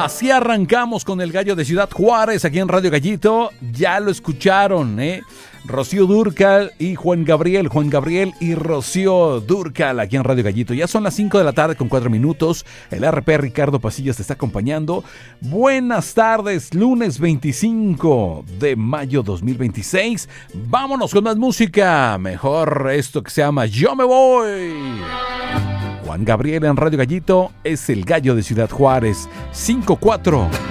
Así arrancamos con el Gallo de Ciudad Juárez aquí en Radio Gallito. Ya lo escucharon, Rocío Dúrcal y Juan Gabriel y Rocío Dúrcal aquí en Radio Gallito. Ya son las 5 de la tarde con 4 minutos. El RP Ricardo Pasillas te está acompañando. Buenas tardes, lunes 25 de mayo 2026. Vámonos con más música. Mejor esto que se llama Yo Me Voy. Juan Gabriel en Radio Gallito es el Gallo de Ciudad Juárez. 5-4.